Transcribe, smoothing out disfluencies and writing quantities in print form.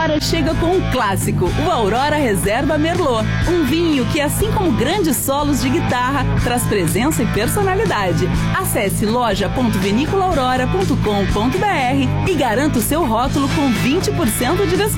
Aurora chega com um clássico, o Aurora Reserva Merlot. Um vinho que, assim como grandes solos de guitarra, traz presença e personalidade. Acesse loja.viniculaurora.com.br e garanta o seu rótulo com 20% de desconto.